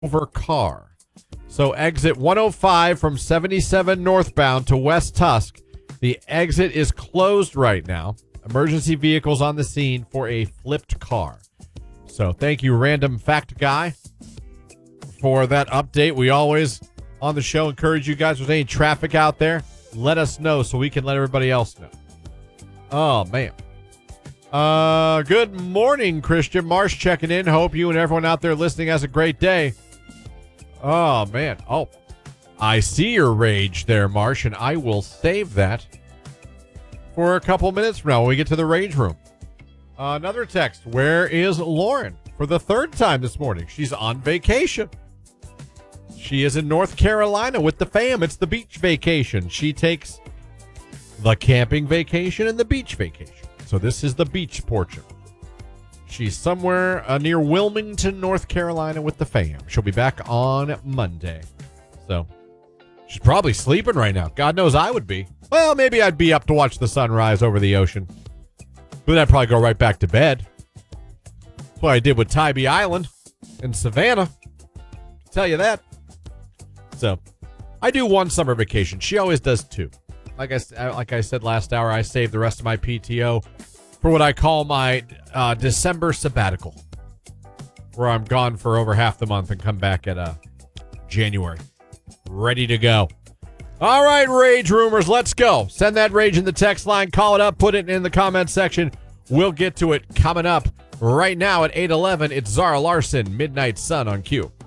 over car. So exit 105 from 77 northbound to West Tusk. The exit is closed right now. Emergency vehicles on the scene for a flipped car. So thank you, Random Fact Guy, for that update. We always, on the show, encourage you guys, if there's any traffic out there, let us know so we can let everybody else know. Oh, man. Good morning, Christian. Marsh checking in. Hope you and everyone out there listening has a great day. Oh, man. Oh, I see your rage there, Marsh, and I will save that for a couple minutes from now when we get to the rage room. Another text. Where is Lauren? For the third time this morning. She's on vacation. She is in North Carolina with the fam. It's the beach vacation. She takes the camping vacation and the beach vacation. So this is the beach portion. She's somewhere near Wilmington, North Carolina with the fam. She'll be back on Monday. So she's probably sleeping right now. God knows I would be. Well, maybe I'd be up to watch the sunrise over the ocean. But I'd probably go right back to bed. That's what I did with Tybee Island in Savannah. I'll tell you that. So I do one summer vacation. She always does two. Like I said last hour, I save the rest of my PTO for what I call my December sabbatical, where I'm gone for over half the month and come back at January. Ready to go. All right, Rage Rumors, let's go. Send that rage in the text line. Call it up. Put it in the comments section. We'll get to it coming up right now at 8:11. It's Zara Larson, Midnight Sun on Q.